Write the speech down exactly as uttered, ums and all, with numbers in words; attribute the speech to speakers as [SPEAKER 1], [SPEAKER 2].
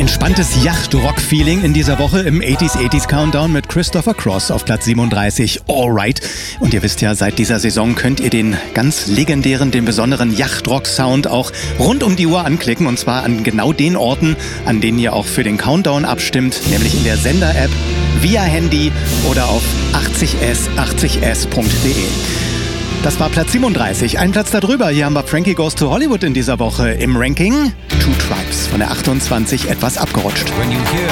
[SPEAKER 1] entspanntes Yacht-Rock-Feeling in dieser Woche im achtziger achtziger Countdown mit Christopher Cross auf Platz siebenunddreißig, Alright. Und ihr wisst ja, seit dieser Saison könnt ihr den ganz legendären, den besonderen Yacht-Rock-Sound auch rund um die Uhr anklicken. Und zwar an genau den Orten, an denen ihr auch für den Countdown abstimmt, nämlich in der Sender-App, via Handy oder auf achtzig s achtzig s punkt de. Das war Platz siebenunddreißig. Ein Platz darüber. Hier haben wir Frankie Goes to Hollywood in dieser Woche im Ranking. Two Tribes von der achtundzwanzig etwas abgerutscht.